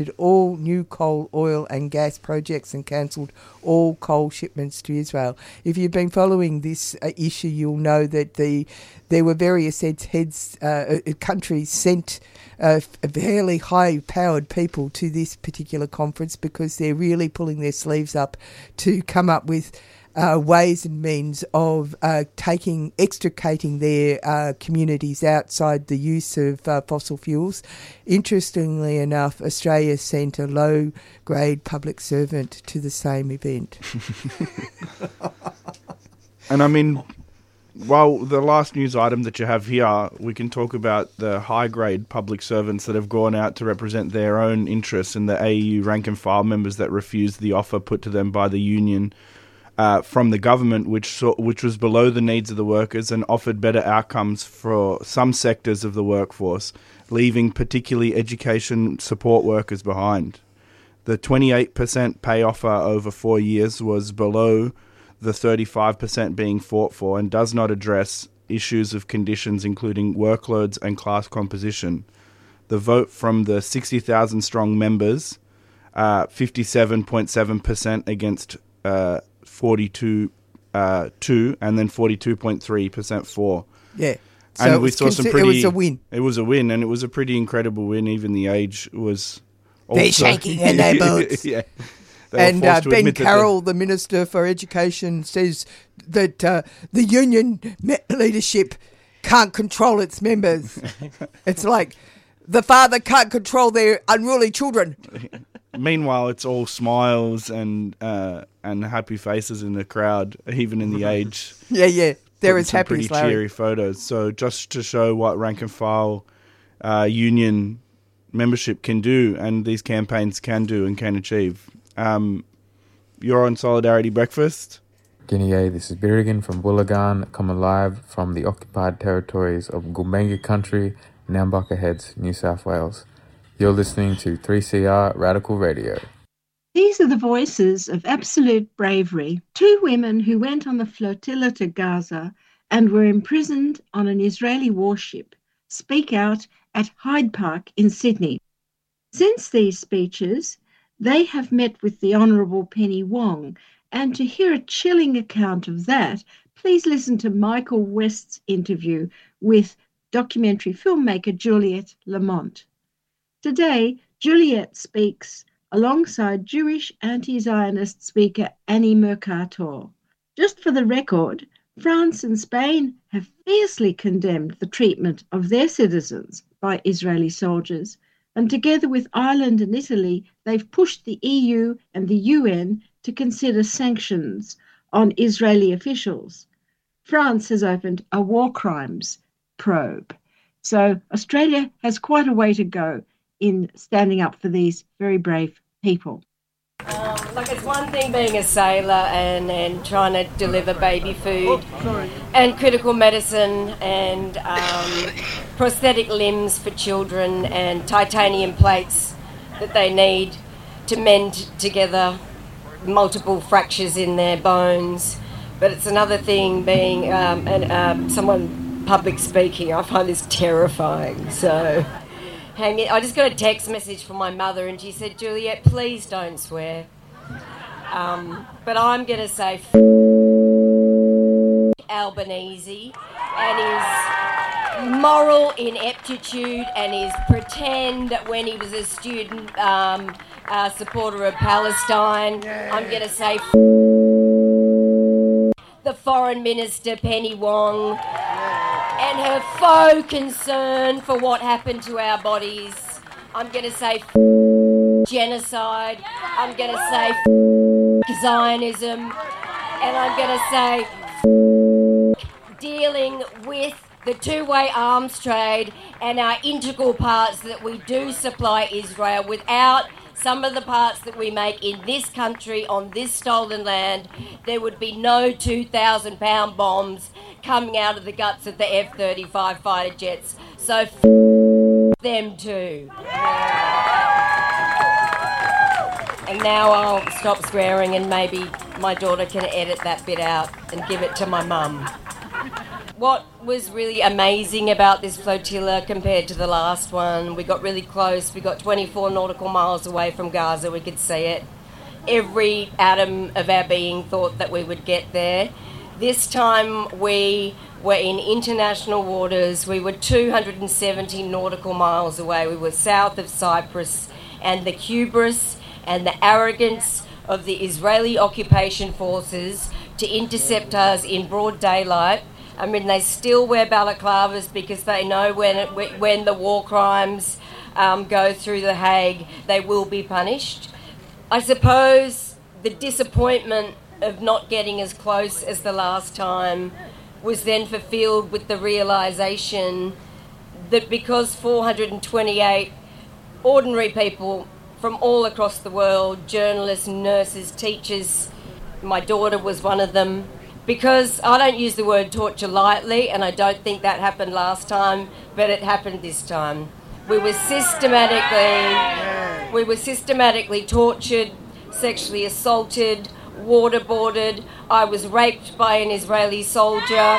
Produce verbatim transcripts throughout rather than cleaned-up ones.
all new coal, oil and gas projects and cancelled all coal shipments to Israel. If you've been following this uh, issue, you'll know that the there were various heads, heads uh, countries sent uh, fairly high-powered people to this particular conference because they're really pulling their sleeves up to come up with Uh, ways and means of uh, taking, extricating their uh, communities outside the use of uh, fossil fuels. Interestingly enough, Australia sent a low-grade public servant to the same event. And I mean, well, the last news item that you have here, we can talk about the high-grade public servants that have gone out to represent their own interests and the A E U rank-and-file members that refused the offer put to them by the union Uh, from the government, which saw, which was below the needs of the workers and offered better outcomes for some sectors of the workforce, leaving particularly education support workers behind. The twenty-eight percent pay offer over four years was below the thirty-five percent being fought for and does not address issues of conditions including workloads and class composition. The vote from the sixty thousand strong members, uh, fifty-seven point seven percent against uh, forty-two uh, two, and then forty-two point three percent for. Yeah. So and it we was saw consi- some pretty. It was a win. It was a win, and it was a pretty incredible win. Even the age was. Also, They're shaking in their boots. Yeah. And uh, Ben Carroll, the Minister for Education, says that uh, the union me- leadership can't control its members. It's like the father can't control their unruly children. Meanwhile, it's all smiles and uh, and happy faces in the crowd, even in the age. Yeah, yeah. They're as some happy pretty as Larry. cheery photos. So just to show what rank and file uh, union membership can do and these campaigns can do and can achieve. Um, you're on Solidarity Breakfast. Guinea, this is Birigan from Wollongong, coming live from the occupied territories of Gumbaynggirr Country, Nambucca Heads, New South Wales. You're listening to three C R Radical Radio. These are the voices of absolute bravery. Two women who went on the flotilla to Gaza and were imprisoned on an Israeli warship speak out at Hyde Park in Sydney. Since these speeches, they have met with the Honourable Penny Wong, and to hear a chilling account of that, please listen to Michael West's interview with documentary filmmaker Juliette Lamont. Today, Juliette speaks alongside Jewish anti-Zionist speaker Annie Mercator. Just for the record, France and Spain have fiercely condemned the treatment of their citizens by Israeli soldiers, and together with Ireland and Italy, they've pushed the E U and the U N to consider sanctions on Israeli officials. France has opened a war crimes probe. So Australia has quite a way to go in standing up for these very brave people. Um, like it's one thing being a sailor and, and trying to deliver baby food and critical medicine and um, prosthetic limbs for children and titanium plates that they need to mend together multiple fractures in their bones. But it's another thing being um, an, um, someone public speaking. I find this terrifying. So hang it. I just got a text message from my mother and she said, Juliette, please don't swear. Um, but I'm going to say f- Albanese and his moral ineptitude and his pretend when he was a student um, uh, supporter of Palestine. I'm going to say f- the Foreign Minister Penny Wong and her faux concern for what happened to our bodies. I'm going to say f- genocide. I'm going to say f- Zionism, and I'm going to say f- dealing with the two-way arms trade and our integral parts that we do supply Israel. Without some of the parts that we make in this country on this stolen land, there would be no two thousand pound bombs coming out of the guts of the F thirty-five fighter jets. So f- them too. And now I'll stop swearing and maybe my daughter can edit that bit out and give it to my mum. what was really amazing about this flotilla compared to the last one, we got really close. We got twenty-four nautical miles away from Gaza. We could see it. Every atom of our being thought that we would get there. This time we were in international waters. We were two hundred seventy nautical miles away. We were south of Cyprus, and the hubris and the arrogance of the Israeli occupation forces to intercept us in broad daylight. I mean, they still wear balaclavas because they know when it, when the war crimes um, go through The Hague, they will be punished. I suppose the disappointment of not getting as close as the last time was then fulfilled with the realisation that because four hundred twenty-eight ordinary people from all across the world, journalists, nurses, teachers, my daughter was one of them, because I don't use the word torture lightly, and I don't think that happened last time, but it happened this time. We were systematically, we were systematically tortured, sexually assaulted, waterboarded. I was raped by an Israeli soldier.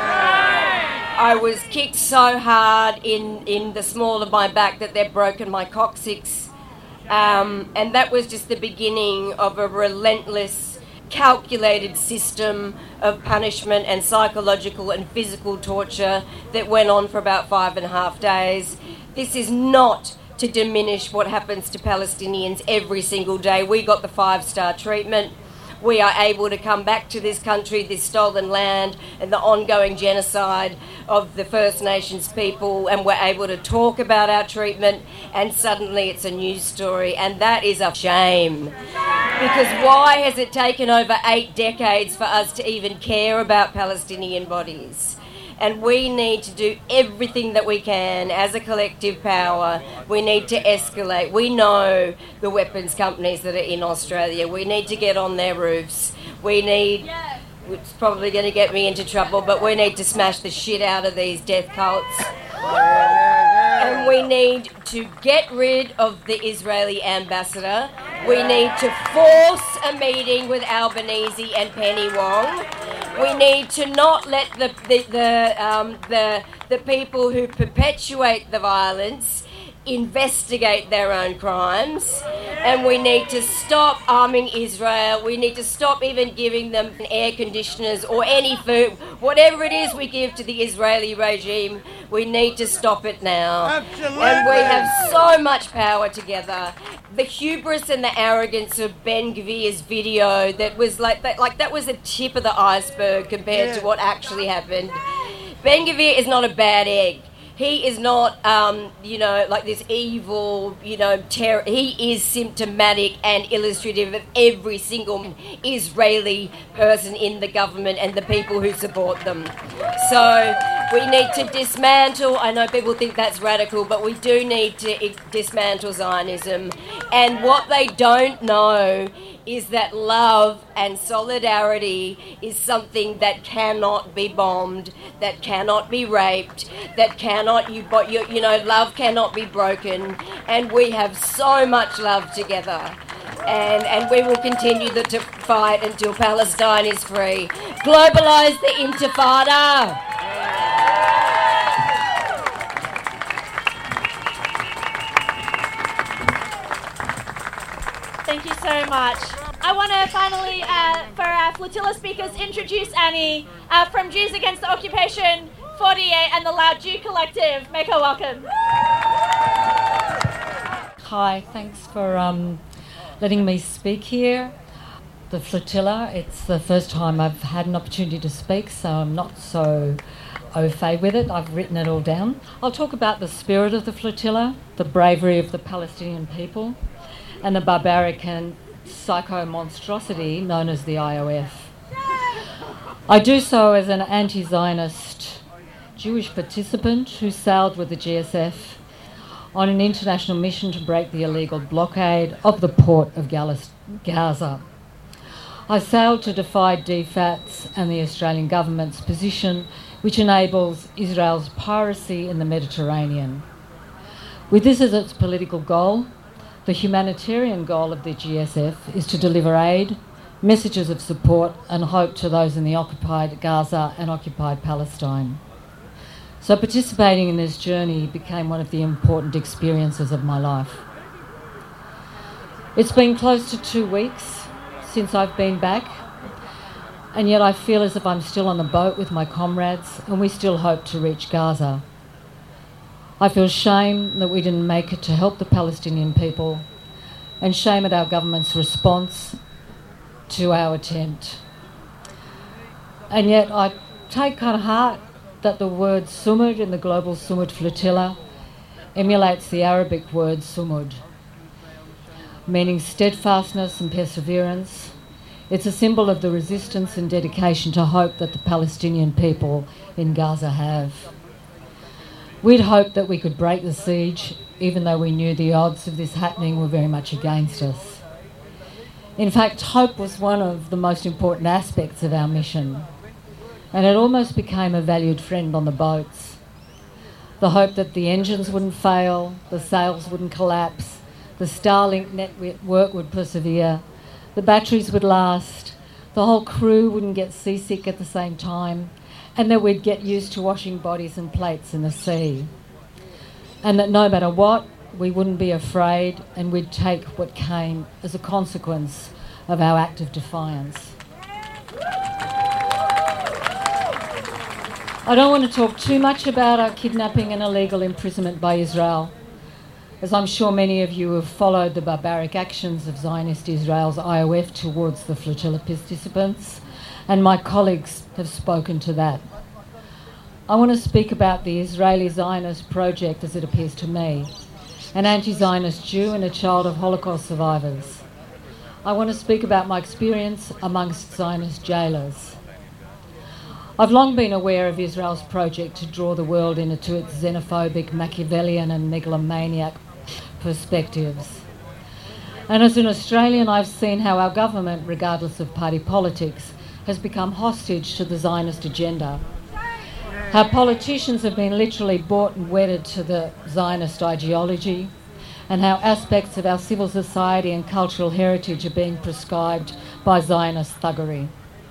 I was kicked so hard in, in the small of my back that they've broken my coccyx. Um, and that was just the beginning of a relentless, calculated system of punishment and psychological and physical torture that went on for about five and a half days. This is not to diminish what happens to Palestinians every single day. We got the five-star treatment. We are able to come back to this country, this stolen land, and the ongoing genocide of the First Nations people, and we're able to talk about our treatment, and suddenly it's a news story, and that is a shame. Because why has it taken over eight decades for us to even care about Palestinian bodies? And we need to do everything that we can as a collective power. We need to escalate. We know the weapons companies that are in Australia. We need to get on their roofs. We need, it's probably going to get me into trouble, but we need to smash the shit out of these death cults. And we need to get rid of the Israeli ambassador. We need to force a meeting with Albanese and Penny Wong. We need to not let the the the, um, the the people who perpetuate the violence investigate their own crimes, and we need to stop arming Israel. We need to stop even giving them air conditioners or any food, whatever it is we give to the Israeli regime. We need to stop it now. Absolutely. And we have so much power together. The hubris and the arrogance of Ben Gvir's video, that was like that, like that was the tip of the iceberg compared yeah. to what actually happened. Ben Gvir is not a bad egg. He is not, um, you know, like this evil, you know, terror. He is symptomatic and illustrative of every single Israeli person in the government and the people who support them. So we need to dismantle, I know people think that's radical, but we do need to dismantle Zionism. And what they don't know is that love and solidarity is something that cannot be bombed, that cannot be raped, that cannot, you, you, you know, love cannot be broken. And we have so much love together. And, and we will continue the, to fight until Palestine is free. Globalise the Intifada! Thank you so much. I want to finally, uh, for our flotilla speakers, introduce Annie uh, from Jews Against the Occupation forty-eight and the Loud Jew Collective. Make her welcome. Hi, thanks for um, letting me speak here. The flotilla, it's the first time I've had an opportunity to speak, so I'm not so au fait with it. I've written it all down. I'll talk about the spirit of the flotilla, the bravery of the Palestinian people, and the barbaric and psycho-monstrosity known as the I O F. I do so as an anti-Zionist Jewish participant who sailed with the G S F on an international mission to break the illegal blockade of the port of Gaza. I sailed to defy D FAT's and the Australian government's position, which enables Israel's piracy in the Mediterranean. With this as its political goal, the humanitarian goal of the G S F is to deliver aid messages of support and hope to those in the occupied Gaza and occupied Palestine. So participating in this journey became one of the important experiences of my life. It's been close to two weeks since I've been back, and yet I feel as if I'm still on the boat with my comrades and we still hope to reach Gaza. I feel shame that we didn't make it to help the Palestinian people, and shame at our government's response to our attempt. And yet I take kind of heart that the word Sumud in the Global Sumud Flotilla emulates the Arabic word Sumud, meaning steadfastness and perseverance. It's a symbol of the resistance and dedication to hope that the Palestinian people in Gaza have. We'd hoped that we could break the siege, even though we knew the odds of this happening were very much against us. In fact, hope was one of the most important aspects of our mission, and it almost became a valued friend on the boats. The hope that the engines wouldn't fail, the sails wouldn't collapse, the Starlink network would persevere, the batteries would last, the whole crew wouldn't get seasick at the same time, and that we'd get used to washing bodies and plates in the sea. And that no matter what, we wouldn't be afraid and we'd take what came as a consequence of our act of defiance. I don't want to talk too much about our kidnapping and illegal imprisonment by Israel, as I'm sure many of you have followed the barbaric actions of Zionist Israel's I O F towards the flotilla participants, and my colleagues have spoken to that. I want to speak about the Israeli Zionist project as it appears to me, an anti-Zionist Jew and a child of Holocaust survivors. I want to speak about my experience amongst Zionist jailers. I've long been aware of Israel's project to draw the world into its xenophobic, Machiavellian and megalomaniac perspectives. And as an Australian, I've seen how our government, regardless of party politics, has become hostage to the Zionist agenda. How politicians have been literally bought and wedded to the Zionist ideology, and how aspects of our civil society and cultural heritage are being prescribed by Zionist thuggery.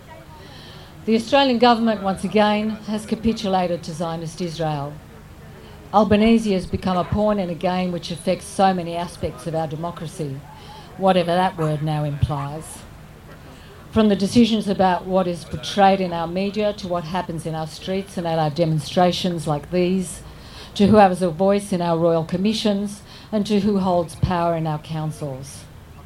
The Australian government, once again, has capitulated to Zionist Israel. Albanese has become a pawn in a game which affects so many aspects of our democracy, whatever that word now implies. From the decisions about what is portrayed in our media to what happens in our streets and at our demonstrations like these, to who has a voice in our royal commissions and to who holds power in our councils.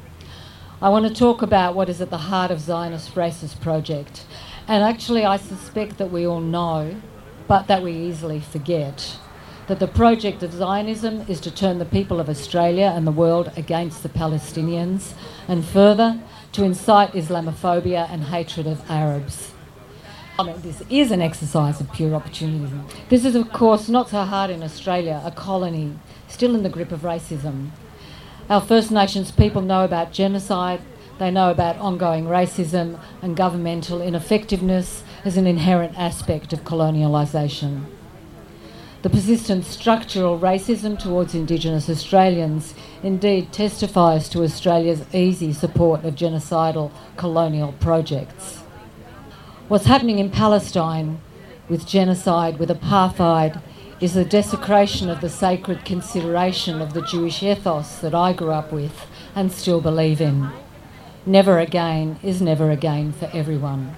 I want to talk about what is at the heart of Zionist racist project, and actually I suspect that we all know, but that we easily forget, that the project of Zionism is to turn the people of Australia and the world against the Palestinians, and further, to incite Islamophobia and hatred of Arabs. I mean, this is an exercise of pure opportunism. This is, of course, not so hard in Australia, a colony, still in the grip of racism. Our First Nations people know about genocide, they know about ongoing racism and governmental ineffectiveness as an inherent aspect of colonialisation. The persistent structural racism towards Indigenous Australians indeed testifies to Australia's easy support of genocidal colonial projects. What's happening in Palestine with genocide, with apartheid, is the desecration of the sacred consideration of the Jewish ethos that I grew up with and still believe in. Never again is never again for everyone.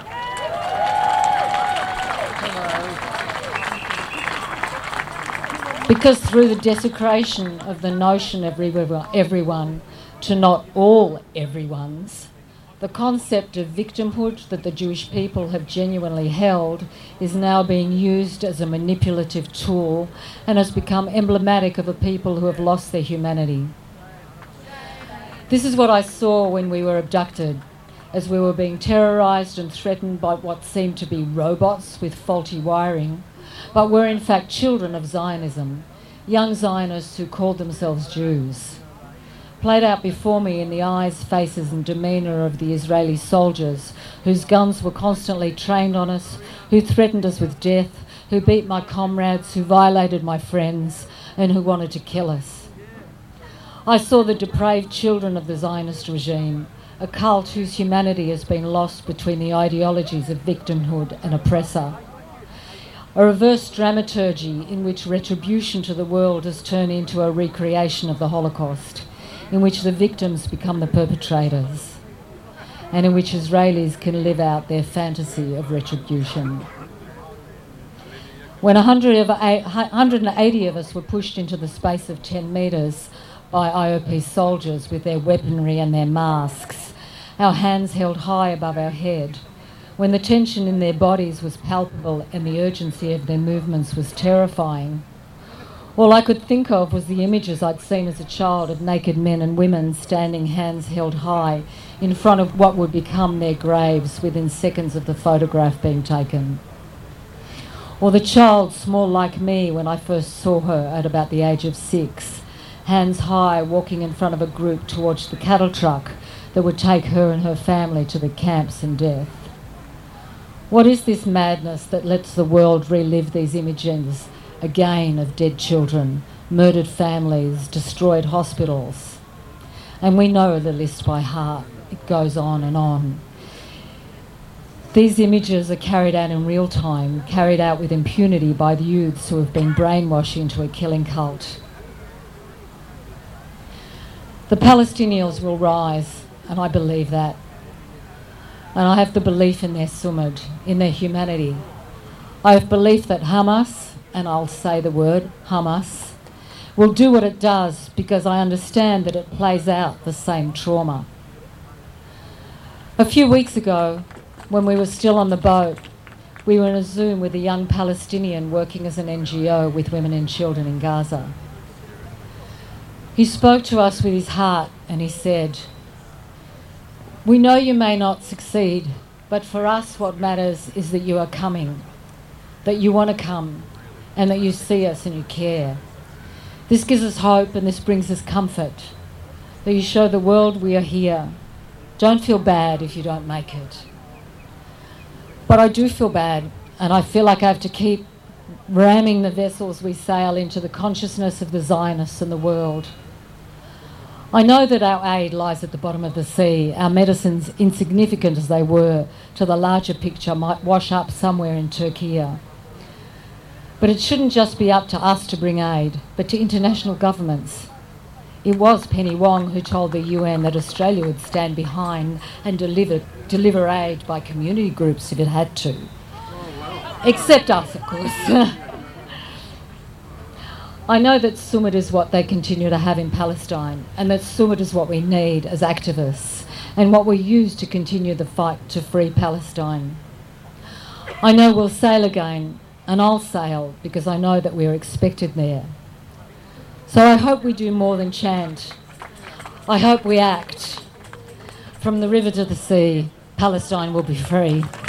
Because through the desecration of the notion of everyone to not all everyone's, the concept of victimhood that the Jewish people have genuinely held is now being used as a manipulative tool and has become emblematic of a people who have lost their humanity. This is what I saw when we were abducted, as we were being terrorised and threatened by what seemed to be robots with faulty wiring, but were in fact children of Zionism, young Zionists who called themselves Jews. Played out before me in the eyes, faces and demeanour of the Israeli soldiers, whose guns were constantly trained on us, who threatened us with death, who beat my comrades, who violated my friends, and who wanted to kill us. I saw the depraved children of the Zionist regime, a cult whose humanity has been lost between the ideologies of victimhood and oppressor. A reverse dramaturgy in which retribution to the world has turned into a recreation of the Holocaust, in which the victims become the perpetrators, and in which Israelis can live out their fantasy of retribution. When one hundred eighty of us were pushed into the space of ten metres by I O P soldiers with their weaponry and their masks, our hands held high above our head, when the tension in their bodies was palpable and the urgency of their movements was terrifying, all I could think of was the images I'd seen as a child of naked men and women standing hands held high in front of what would become their graves within seconds of the photograph being taken. Or the child small like me when I first saw her at about the age of six, hands high walking in front of a group towards the cattle truck that would take her and her family to the camps and death. What is this madness that lets the world relive these images again of dead children, murdered families, destroyed hospitals? And we know the list by heart. It goes on and on. These images are carried out in real time, carried out with impunity by the youths who have been brainwashed into a killing cult. The Palestinians will rise, and I believe that. And I have the belief in their sumud, in their humanity. I have belief that Hamas, and I'll say the word, Hamas, will do what it does because I understand that it plays out the same trauma. A few weeks ago, when we were still on the boat, we were in a Zoom with a young Palestinian working as an N G O with women and children in Gaza. He spoke to us with his heart and he said, "We know you may not succeed, but for us what matters is that you are coming, that you want to come, and that you see us and you care. This gives us hope and this brings us comfort, that you show the world we are here. Don't feel bad if you don't make it." But I do feel bad, and I feel like I have to keep ramming the vessels we sail into the consciousness of the Zionists and the world. I know that our aid lies at the bottom of the sea, our medicines, insignificant as they were, to the larger picture, might wash up somewhere in Turkey. But it shouldn't just be up to us to bring aid, but to international governments. It was Penny Wong who told the U N that Australia would stand behind and deliver, deliver aid by community groups if it had to. Except us, of course. I know that sumud is what they continue to have in Palestine, and that sumud is what we need as activists, and what we use to continue the fight to free Palestine. I know we'll sail again, and I'll sail because I know that we're expected there. So I hope we do more than chant. I hope we act. From the river to the sea, Palestine will be free.